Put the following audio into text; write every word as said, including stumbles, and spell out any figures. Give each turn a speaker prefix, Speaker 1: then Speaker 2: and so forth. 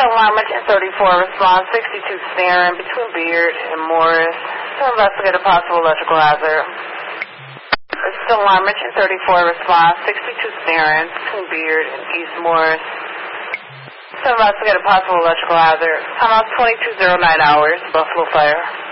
Speaker 1: alarm at thirty-four, response sixty-two Starin between Beard and Morris to investigate a possible electrical hazard. Still alarm at thirty-four, response sixty-two Starin between Beard and East Morris to investigate a possible electrical hazard. Time out twenty-two oh nine hours, Buffalo Fire.